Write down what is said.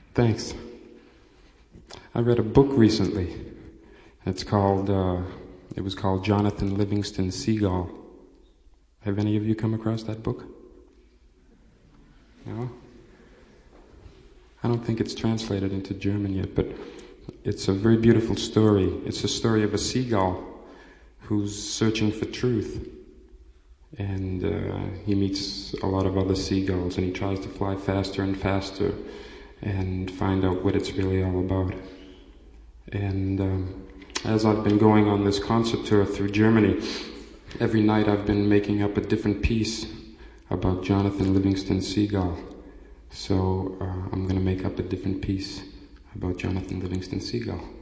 Thanks. I read a book recently. It was called Jonathan Livingston Seagull. Have any of you come across that book? No? I don't think it's translated into German yet, but it's a very beautiful story. It's a story of a seagull who's searching for truth. And he meets a lot of other seagulls, and he tries to fly faster and faster and find out what it's really all about. And as I've been going on this concert tour through Germany, every night I've been making up a different piece about Jonathan Livingston Seagull. So I'm going to make up a different piece about Jonathan Livingston Seagull.